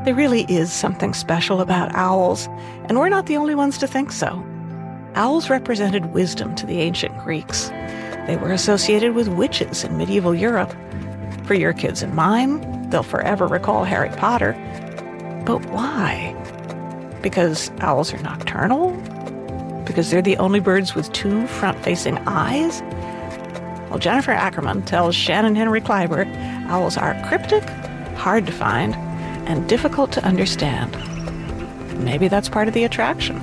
There really is something special about owls, and we're not the only ones to think so. Owls represented wisdom to the ancient Greeks. They were associated with witches in medieval Europe. For your kids and mine, they'll forever recall Harry Potter. But why? Because owls are nocturnal? Because they're the only birds with two front-facing eyes? Well, Jennifer Ackerman tells Shannon Henry Kleiber owls are cryptic, hard to find, and difficult to understand. Maybe that's part of the attraction.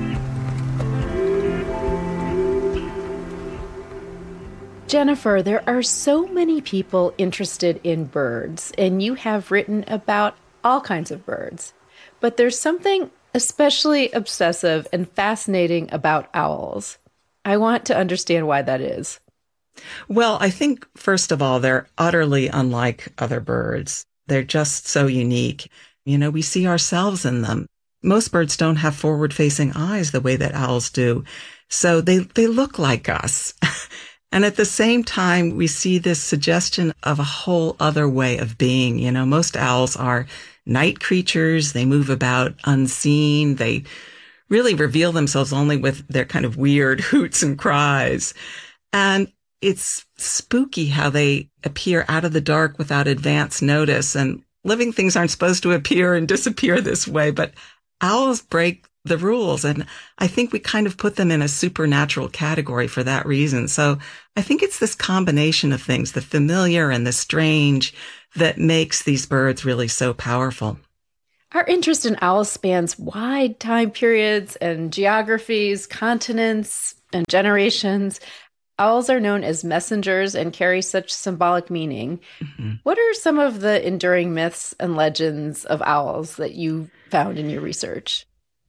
Jennifer, there are so many people interested in birds, and you have written about all kinds of birds. But there's something especially obsessive and fascinating about owls. I want to understand why that is. Well, I think, first of all, they're utterly unlike other birds. They're just so unique. We see ourselves in them. Most birds don't have forward-facing eyes the way that owls do. So they look like us. And at the same time, we see this suggestion of a whole other way of being. Most owls are night creatures. They move about unseen. They really reveal themselves only with their kind of weird hoots and cries. And it's spooky how they appear out of the dark without advance notice. And living things aren't supposed to appear and disappear this way, but owls break the rules. And I think we kind of put them in a supernatural category for that reason. So I think it's this combination of things, the familiar and the strange, that makes these birds really so powerful. Our interest in owls spans wide time periods and geographies, continents, and generations. Owls are known as messengers and carry such symbolic meaning. Mm-hmm. What are some of the enduring myths and legends of owls that you found in your research?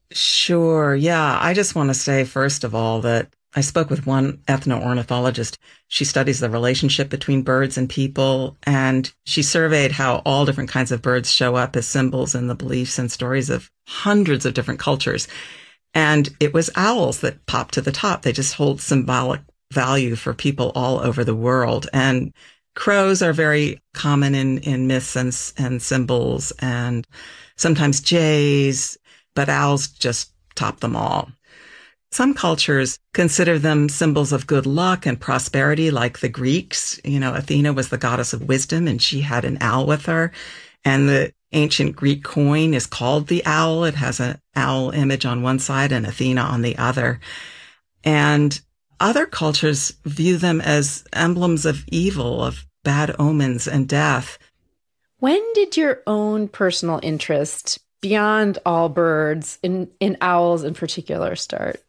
Sure. Yeah. I just want to say, first of all, that I spoke with one ethno-ornithologist. She studies the relationship between birds and people, and she surveyed how all different kinds of birds show up as symbols in the beliefs and stories of hundreds of different cultures. And it was owls that popped to the top. They just hold symbolic value for people all over the world. And crows are very common in myths and symbols, and sometimes jays, but owls just top them all. Some cultures consider them symbols of good luck and prosperity, like the Greeks. Athena was the goddess of wisdom, and she had an owl with her. And the ancient Greek coin is called the owl. It has an owl image on one side and Athena on the other. And other cultures view them as emblems of evil, of bad omens and death. When did your own personal interest, beyond all birds, in owls in particular, start?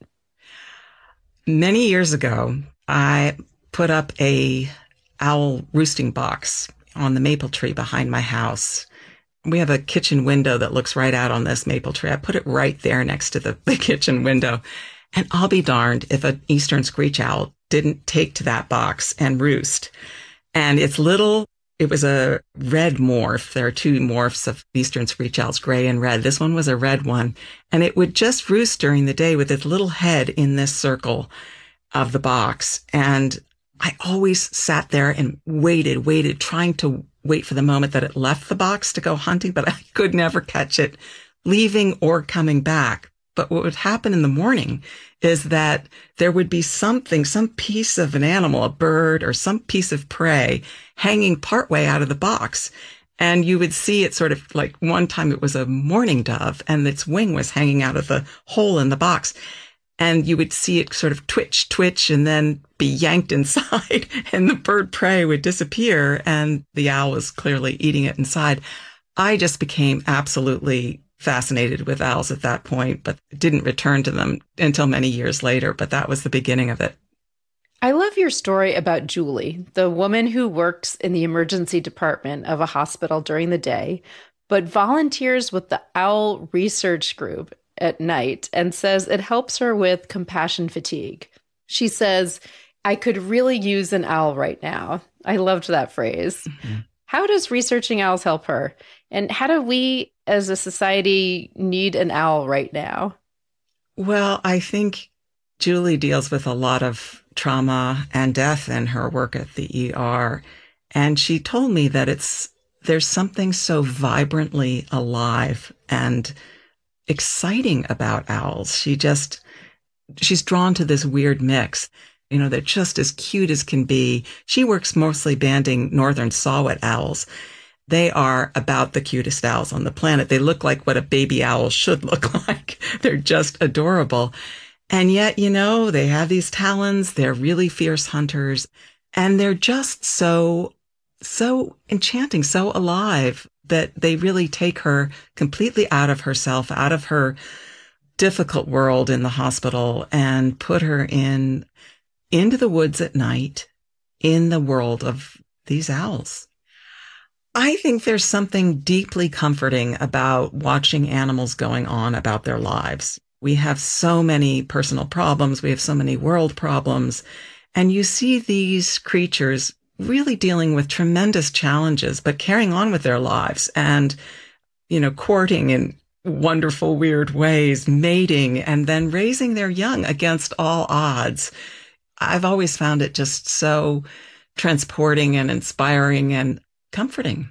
Many years ago, I put up a owl roosting box on the maple tree behind my house. We have a kitchen window that looks right out on this maple tree. I put it right there next to the kitchen window. And I'll be darned if an eastern screech owl didn't take to that box and roost. And it was a red morph. There are two morphs of eastern screech owls, gray and red. This one was a red one. And it would just roost during the day with its little head in this circle of the box. And I always sat there and waited, trying to wait for the moment that it left the box to go hunting, but I could never catch it leaving or coming back. But what would happen in the morning is that there would be some piece of an animal, a bird or some piece of prey hanging partway out of the box. And you would see it sort of like one time it was a mourning dove and its wing was hanging out of the hole in the box. And you would see it sort of twitch, and then be yanked inside and the bird prey would disappear and the owl was clearly eating it inside. I just became absolutely fascinated with owls at that point, but didn't return to them until many years later. But that was the beginning of it. I love your story about Julie, the woman who works in the emergency department of a hospital during the day, but volunteers with the owl research group at night and says it helps her with compassion fatigue. She says, "I could really use an owl right now." I loved that phrase. Mm-hmm. How does researching owls help her? And how do we as a society need an owl right now? Well, I think Julie deals with a lot of trauma and death in her work at the ER. And she told me that it's there's something so vibrantly alive and exciting about owls. She's drawn to this weird mix. They're just as cute as can be. She works mostly banding northern saw-whet owls. They are about the cutest owls on the planet. They look like what a baby owl should look like. They're just adorable. And yet, they have these talons. They're really fierce hunters. And they're just so enchanting, so alive that they really take her completely out of herself, out of her difficult world in the hospital, and put her into the woods at night in the world of these owls. I think there's something deeply comforting about watching animals going on about their lives. We have so many personal problems. We have so many world problems. And you see these creatures really dealing with tremendous challenges, but carrying on with their lives and, courting in wonderful, weird ways, mating, and then raising their young against all odds. I've always found it just so transporting and inspiring and comforting.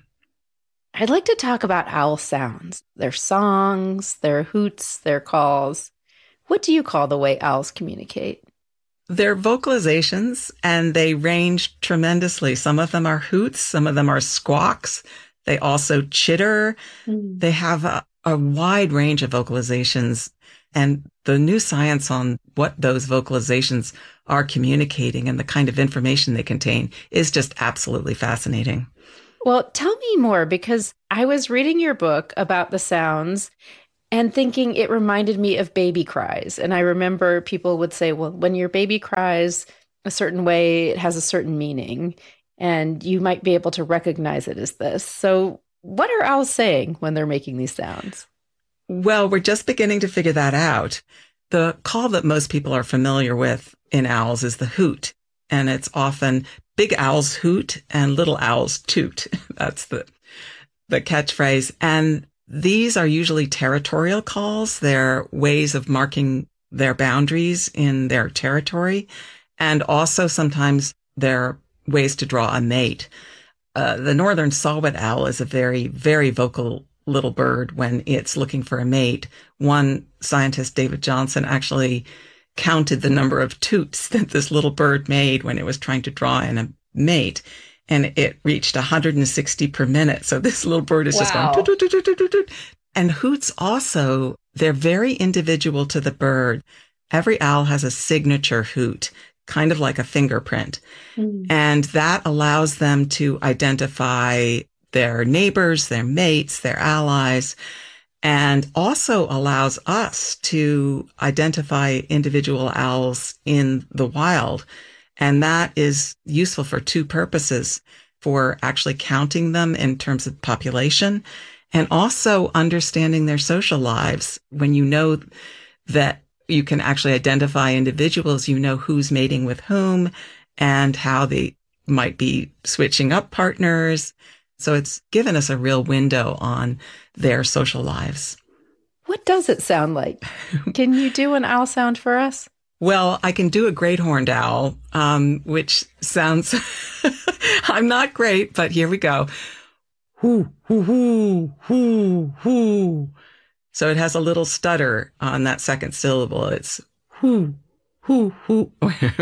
I'd like to talk about owl sounds, their songs, their hoots, their calls. What do you call the way owls communicate? They're vocalizations, and they range tremendously. Some of them are hoots, some of them are squawks. They also chitter. They have a wide range of vocalizations, and the new science on what those vocalizations are communicating and the kind of information they contain is just absolutely fascinating. Well, tell me more, because I was reading your book about the sounds and thinking it reminded me of baby cries. And I remember people would say, well, when your baby cries a certain way, it has a certain meaning, and you might be able to recognize it as this. So what are owls saying when they're making these sounds? Well, we're just beginning to figure that out. The call that most people are familiar with in owls is the hoot. And it's often big owls hoot and little owls toot. That's the catchphrase. And these are usually territorial calls. They're ways of marking their boundaries in their territory. And also sometimes they're ways to draw a mate. The northern saw-whet owl is a very, very vocal little bird when it's looking for a mate. One scientist, David Johnson, actually counted the number of toots that this little bird made when it was trying to draw in a mate. And it reached 160 per minute. So this little bird is just going toot, toot, toot, toot, toot, toot. And hoots also, they're very individual to the bird. Every owl has a signature hoot, kind of like a fingerprint. And that allows them to identify their neighbors, their mates, their allies, and also allows us to identify individual owls in the wild. And that is useful for two purposes: for actually counting them in terms of population, and also understanding their social lives. When you know that you can actually identify individuals, you know who's mating with whom and how they might be switching up partners. So it's given us a real window on their social lives. What does it sound like? Can you do an owl sound for us? Well, I can do a great horned owl, which sounds, I'm not great, but here we go. Hoo, hoo, hoo, hoo, hoo. So it has a little stutter on that second syllable. It's hoo, hoo, hoo,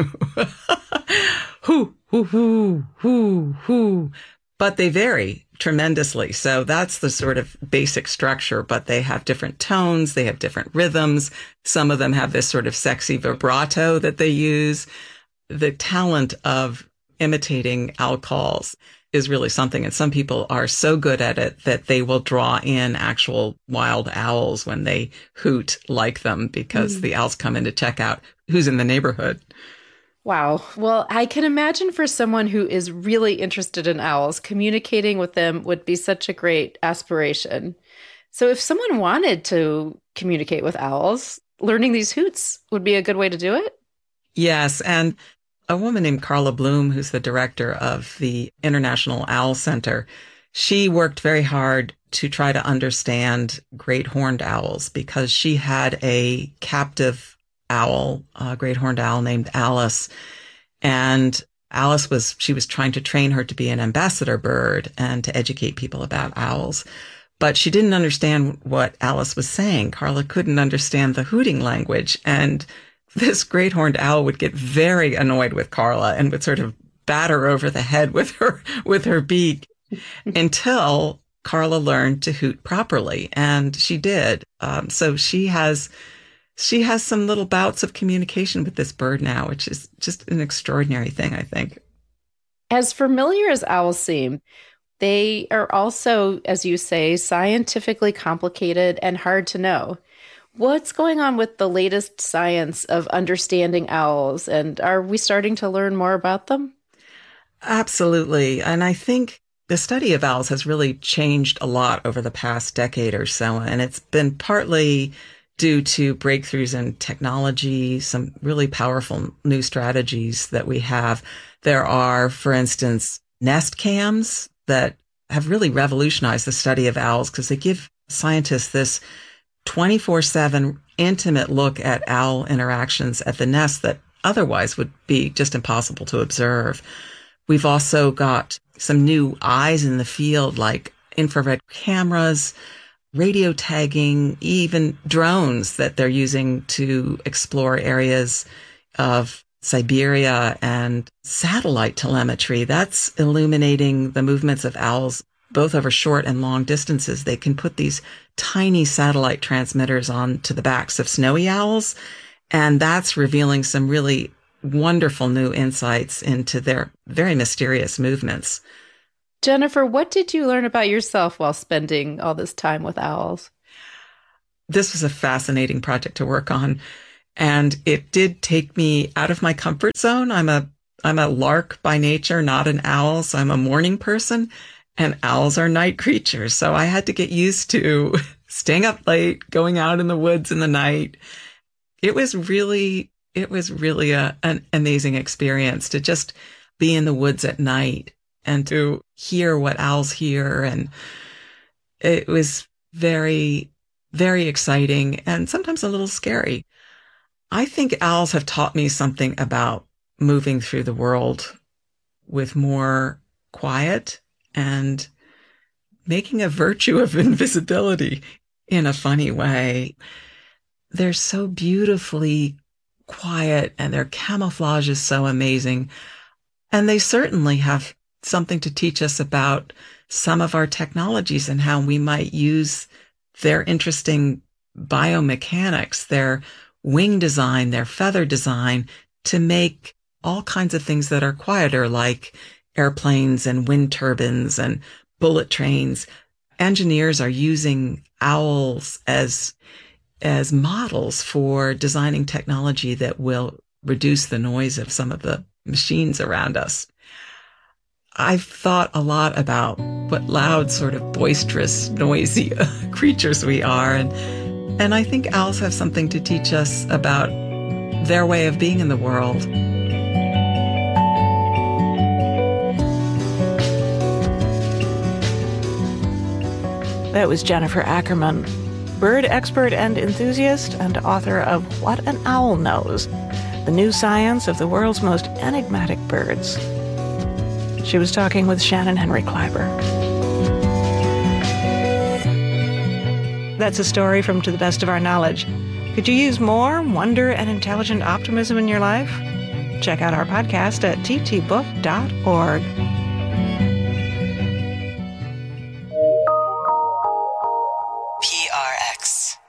hoo, hoo, hoo, hoo, hoo. But they vary tremendously. So that's the sort of basic structure, but they have different tones. They have different rhythms. Some of them have this sort of sexy vibrato that they use. The talent of imitating owl calls is really something. And some people are so good at it that they will draw in actual wild owls when they hoot like them, because the owls come in to check out who's in the neighborhood. Wow. Well, I can imagine for someone who is really interested in owls, communicating with them would be such a great aspiration. So if someone wanted to communicate with owls, learning these hoots would be a good way to do it? Yes. And a woman named Carla Bloom, who's the director of the International Owl Center, she worked very hard to try to understand great horned owls, because she had a captive owl, a great horned owl named Alice. And She was trying to train her to be an ambassador bird and to educate people about owls. But she didn't understand what Alice was saying. Carla couldn't understand the hooting language. And this great horned owl would get very annoyed with Carla and would sort of bat her over the head with her beak until Carla learned to hoot properly. And she did. So she has some little bouts of communication with this bird now, which is just an extraordinary thing, I think. As familiar as owls seem, they are also, as you say, scientifically complicated and hard to know. What's going on with the latest science of understanding owls, and are we starting to learn more about them? Absolutely. And I think the study of owls has really changed a lot over the past decade or so, and it's been partly due to breakthroughs in technology, some really powerful new strategies that we have. There are, for instance, nest cams that have really revolutionized the study of owls because they give scientists this 24/7 intimate look at owl interactions at the nest that otherwise would be just impossible to observe. We've also got some new eyes in the field, like infrared cameras, radio tagging, even drones that they're using to explore areas of Siberia, and satellite telemetry. That's illuminating the movements of owls, both over short and long distances. They can put these tiny satellite transmitters onto the backs of snowy owls, and that's revealing some really wonderful new insights into their very mysterious movements. Jennifer, what did you learn about yourself while spending all this time with owls? This was a fascinating project to work on, and it did take me out of my comfort zone. I'm a lark by nature, not an owl, so I'm a morning person, and owls are night creatures. So I had to get used to staying up late, going out in the woods in the night. It was really an amazing experience to just be in the woods at night and to hear what owls hear. And it was very, very exciting and sometimes a little scary. I think owls have taught me something about moving through the world with more quiet and making a virtue of invisibility in a funny way. They're so beautifully quiet and their camouflage is so amazing. And they certainly have something to teach us about some of our technologies and how we might use their interesting biomechanics, their wing design, their feather design to make all kinds of things that are quieter, like airplanes and wind turbines and bullet trains. Engineers are using owls as models for designing technology that will reduce the noise of some of the machines around us. I've thought a lot about what loud, sort of boisterous, noisy creatures we are. And I think owls have something to teach us about their way of being in the world. That was Jennifer Ackerman, bird expert and enthusiast and author of What an Owl Knows, the new science of the world's most enigmatic birds. She was talking with Shannon Henry Kleiber. That's a story from To the Best of Our Knowledge. Could you use more wonder and intelligent optimism in your life? Check out our podcast at ttbook.org. PRX.